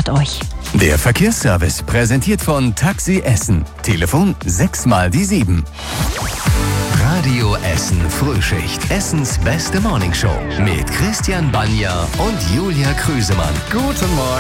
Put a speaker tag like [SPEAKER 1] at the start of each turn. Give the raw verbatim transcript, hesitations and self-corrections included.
[SPEAKER 1] erwartet euch.
[SPEAKER 2] Der Verkehrsservice präsentiert von Taxi Essen. Telefon sechs mal die sieben. Radio Essen Frühschicht. Essens beste Morningshow. Mit Christian Banja und Julia Krüsemann.
[SPEAKER 3] Guten Morgen.